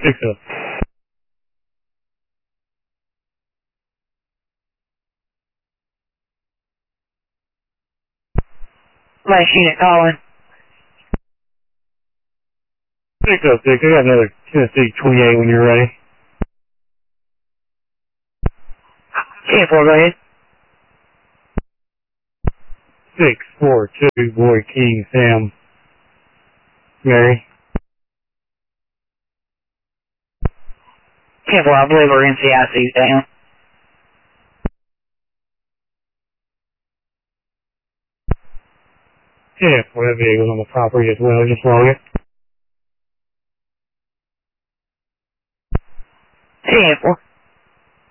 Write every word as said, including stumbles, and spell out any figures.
Six up. Last unit calling. Six up, six. I got another Tennessee twenty-eight when you're ready. ten four, go ahead. Six, four, two, boy, King, Sam, Mary. ten four, I believe we're in C I C down. ten four, that vehicle's on the property as well. Just log it. ten four.